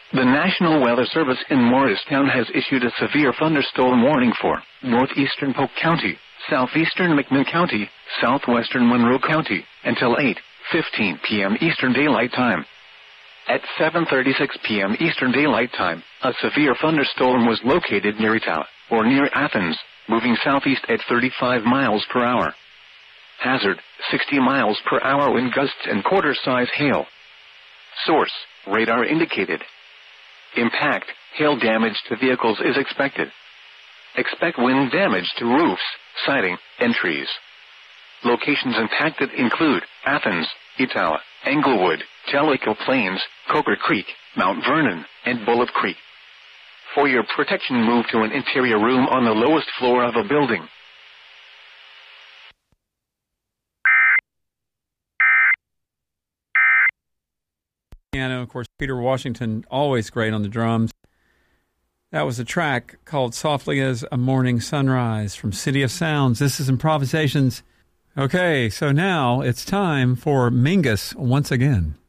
The National Weather Service in Morristown has issued a severe thunderstorm warning for northeastern Polk County, southeastern McMinn County, southwestern Monroe County, until 8:15 p.m. Eastern Daylight Time. At 7:36 p.m. Eastern Daylight Time, a severe thunderstorm was located near Etowah, or near Athens, moving southeast at 35 miles per hour. Hazard, 60 miles per hour wind gusts and quarter-size hail. Source, radar indicated. Impact, hail damage to vehicles is expected. Expect wind damage to roofs, siding, and trees. Locations impacted include Athens, Etowah, Englewood, Tellico Plains, Coker Creek, Mount Vernon, and Bullitt Creek. For your protection, move to an interior room on the lowest floor of a building. Piano, of course, Peter Washington, always great on the drums. That was a track called Softly as a Morning Sunrise from City of Sounds. This is Improvisations. Okay, so now it's time for Mingus once again.